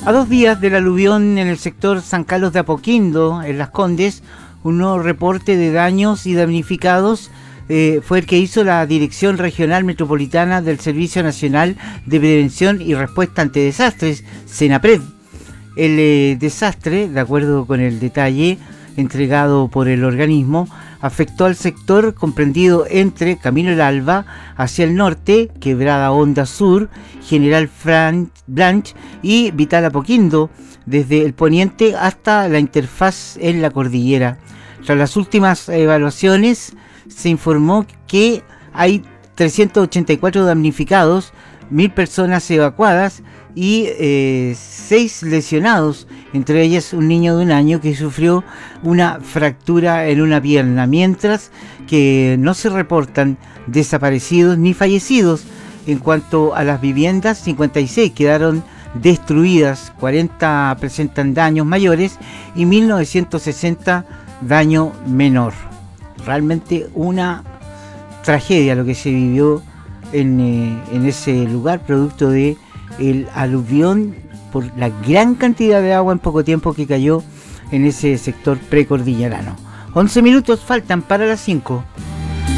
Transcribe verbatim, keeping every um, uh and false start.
A dos días del aluvión en el sector San Carlos de Apoquindo, en Las Condes, un nuevo reporte de daños y damnificados eh, fue el que hizo la Dirección Regional Metropolitana del Servicio Nacional de Prevención y Respuesta ante Desastres, SENAPRED. El eh, desastre, de acuerdo con el detalle entregado por el organismo, afectó al sector comprendido entre Camino El Alba hacia el norte, Quebrada Honda Sur, General Fran Blanch y Vital Apoquindo, desde el poniente hasta la interfaz en la cordillera. Tras las últimas evaluaciones, se informó que hay trescientos ochenta y cuatro damnificados, mil personas evacuadas y eh, seis lesionados, entre ellas un niño de un año que sufrió una fractura en una pierna, mientras que no se reportan desaparecidos ni fallecidos. En cuanto a las viviendas, cincuenta y seis quedaron destruidas, cuarenta presentan daños mayores y mil novecientos sesenta daño menor. Realmente una tragedia lo que se vivió en, eh, en ese lugar, producto de el aluvión por la gran cantidad de agua en poco tiempo que cayó en ese sector precordillerano. once minutos faltan para las cinco.